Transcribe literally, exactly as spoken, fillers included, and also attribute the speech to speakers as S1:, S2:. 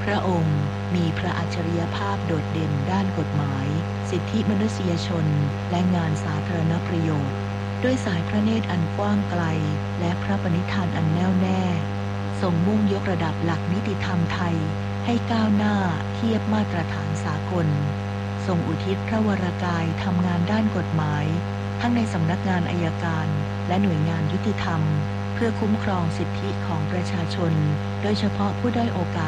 S1: พระองค์มีพระอัจฉริยภาพโดดเด่นด้านกฎหมายสิทธิมนุษยชนและงานสาธารณประโยชน์ด้วยสายพระเนตรอันกว้างไกลและพระปณิธานอันแน่วแน่ทรงมุ่งยกระดับหลักนิติธรรมไทยให้ก้าวหน้าเทียบมาตรฐานสากลทรงอุทิศพระวรกายทำงานด้านกฎหมายทั้งในสำนักงานอัยการและหน่วยงานยุติธรรมเพื่อคุ้มครองสิทธิของประชาชนโดยเฉพาะผู้ด้อยโอกาส